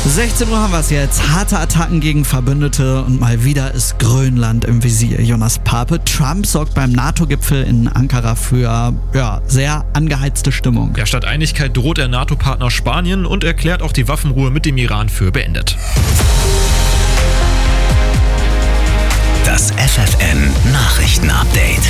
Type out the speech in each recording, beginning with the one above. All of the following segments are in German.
16 Uhr haben wir es jetzt. Harte Attacken gegen Verbündete und mal wieder ist Grönland im Visier. Jonas Pape, Trump sorgt beim NATO-Gipfel in Ankara für sehr angeheizte Stimmung. Ja, statt Einigkeit droht der NATO-Partner Spanien und erklärt auch die Waffenruhe mit dem Iran für beendet. Das FFN-Nachrichten-Update.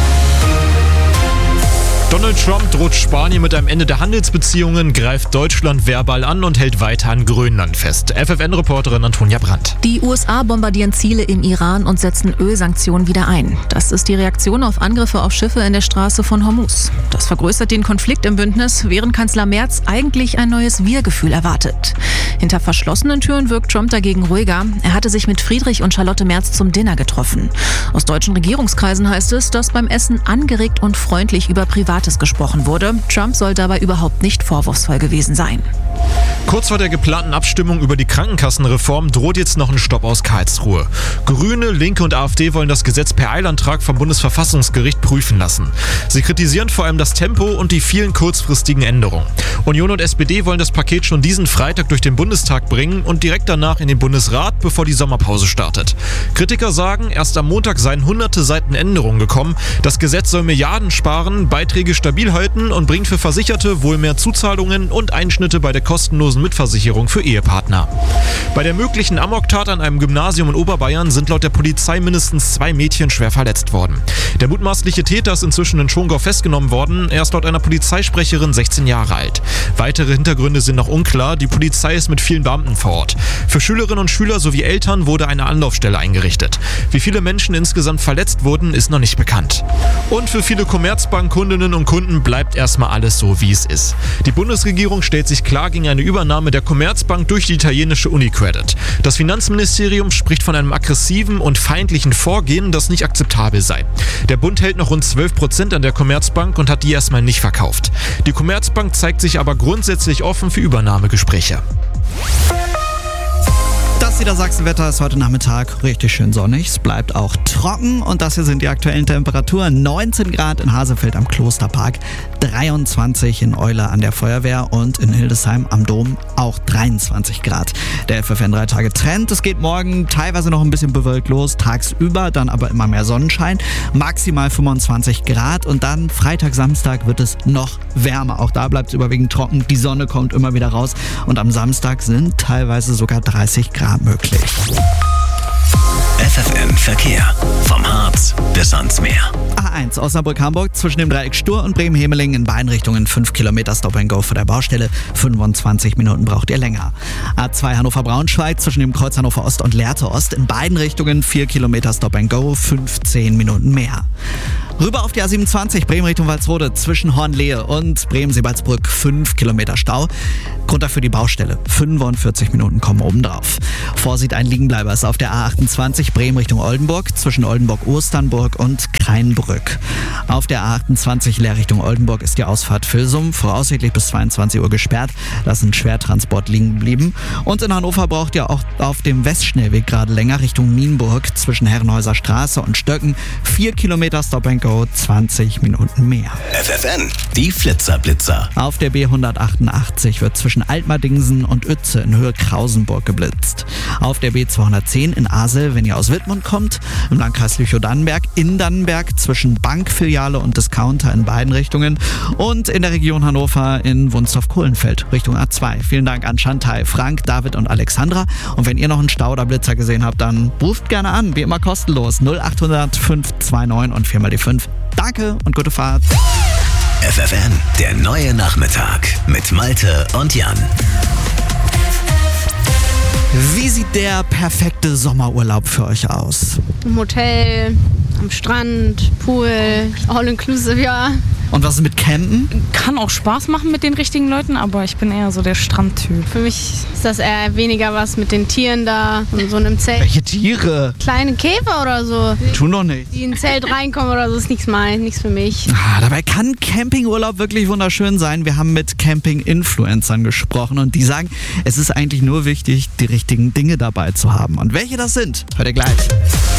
Donald Trump droht Spanien mit einem Ende der Handelsbeziehungen, greift Deutschland verbal an und hält weiter an Grönland fest. FFN-Reporterin Antonia Brandt. Die USA bombardieren Ziele im Iran und setzen Ölsanktionen wieder ein. Das ist die Reaktion auf Angriffe auf Schiffe in der Straße von Hormuz. Das vergrößert den Konflikt im Bündnis, während Kanzler Merz eigentlich ein neues Wir-Gefühl erwartet. Hinter verschlossenen Türen wirkt Trump dagegen ruhiger. Er hatte sich mit Friedrich und Charlotte Merz zum Dinner getroffen. Aus deutschen Regierungskreisen heißt es, dass beim Essen angeregt und freundlich über Privates gesprochen wurde. Trump soll dabei überhaupt nicht vorwurfsvoll gewesen sein. Kurz vor der geplanten Abstimmung über die Krankenkassenreform droht jetzt noch ein Stopp aus Karlsruhe. Grüne, Linke und AfD wollen das Gesetz per Eilantrag vom Bundesverfassungsgericht prüfen lassen. Sie kritisieren vor allem das Tempo und die vielen kurzfristigen Änderungen. Union und SPD wollen das Paket schon diesen Freitag durch den Bundestag bringen und direkt danach in den Bundesrat, bevor die Sommerpause startet. Kritiker sagen, erst am Montag seien hunderte Seiten Änderungen gekommen. Das Gesetz soll Milliarden sparen, Beiträge stabil halten und bringt für Versicherte wohl mehr Zuzahlungen und Einschnitte bei der kostenlosen Mitversicherung für Ehepartner. Bei der möglichen Amoktat an einem Gymnasium in Oberbayern sind laut der Polizei mindestens 2 Mädchen schwer verletzt worden. Der mutmaßliche Täter ist inzwischen in Schongau festgenommen worden. Er ist laut einer Polizeisprecherin 16 Jahre alt. Weitere Hintergründe sind noch unklar. Die Polizei ist mit vielen Beamten vor Ort. Für Schülerinnen und Schüler sowie Eltern wurde eine Anlaufstelle eingerichtet. Wie viele Menschen insgesamt verletzt wurden, ist noch nicht bekannt. Und für viele Commerzbank-Kundinnen und Kunden bleibt erstmal alles so, wie es ist. Die Bundesregierung stellt sich klar gegen eine Übernahme der Commerzbank durch die italienische Unicredit. Das Finanzministerium spricht von einem aggressiven und feindlichen Vorgehen, das nicht akzeptabel sei. Der Bund hält noch rund 12% an der Commerzbank und hat die erstmal nicht verkauft. Die Commerzbank zeigt sich aber grundsätzlich offen für Übernahmegespräche. Das Niedersachsenwetter ist heute Nachmittag richtig schön sonnig. Es bleibt auch trocken und das hier sind die aktuellen Temperaturen. 19 Grad in Hasefeld am Klosterpark, 23 in Eule an der Feuerwehr und in Hildesheim am Dom auch 23 Grad. Der FFN 3 Tage Trend. Es geht morgen teilweise noch ein bisschen bewölkt los, tagsüber dann aber immer mehr Sonnenschein. Maximal 25 Grad und dann Freitag, Samstag wird es noch wärmer. Auch da bleibt es überwiegend trocken. Die Sonne kommt immer wieder raus und am Samstag sind teilweise sogar 30 Grad möglich. FFN Verkehr. Vom Harz bis ans Meer. A1 Osnabrück-Hamburg zwischen dem Dreieck Stur und Bremen-Hemeling in beiden Richtungen 5 Kilometer Stop and Go vor der Baustelle. 25 Minuten braucht ihr länger. A2 Hannover-Braunschweig zwischen dem Kreuz Hannover Ost und Lehrte Ost in beiden Richtungen 4 Kilometer Stop and Go, 15 Minuten mehr. Rüber auf die A27 Bremen Richtung Walsrode zwischen Hornlehe und Bremen-Seebaldsbrück 5 Kilometer Stau. Grund dafür die Baustelle. 45 Minuten kommen obendrauf. Vorsicht, ein Liegenbleiber ist auf der A28 Bremen Richtung Oldenburg zwischen Oldenburg-Osternburg und Kreinbrück. Auf der A28 Leer Richtung Oldenburg ist die Ausfahrt Vilsum voraussichtlich bis 22 Uhr gesperrt. Da ist ein Schwertransport liegen geblieben. Und in Hannover braucht ihr auch auf dem Westschnellweg gerade länger Richtung Nienburg zwischen Herrenhäuser Straße und Stöcken 4 Kilometer Stop and Go, 20 Minuten mehr. FFN, die Flitzer-Blitzer. Auf der B188 wird zwischen Altmardingsen und Uetze in Höhe Krausenburg geblitzt. Auf der B210 in Asel, wenn ihr aus Wittmund kommt, im Landkreis Lüchow-Dannenberg, in Dannenberg zwischen Bankfiliale und Discounter in beiden Richtungen und in der Region Hannover in Wunstorf-Kohlenfeld Richtung A2. Vielen Dank an Chantal, Frank, David und Alexandra. Und wenn ihr noch einen Stau oder Blitzer gesehen habt, dann ruft gerne an, wie immer kostenlos 0800 529 und 4 mal die 5. Danke und gute Fahrt. FFN, der neue Nachmittag mit Malte und Jan. Wie sieht der perfekte Sommerurlaub für euch aus? Im Hotel, am Strand, Pool, all-inclusive, ja. Und was ist mit Campen? Kann auch Spaß machen mit den richtigen Leuten, aber ich bin eher so der Strandtyp. Für mich ist das eher weniger was mit den Tieren da und so einem Zelt. Welche Tiere? Kleine Käfer oder so. Tun doch nicht. Die in ein Zelt reinkommen oder so, ist nichts für mich. Dabei kann Campingurlaub wirklich wunderschön sein. Wir haben mit Camping-Influencern gesprochen und die sagen, es ist eigentlich nur wichtig, die richtigen Dinge dabei zu haben. Und welche das sind, hört ihr gleich.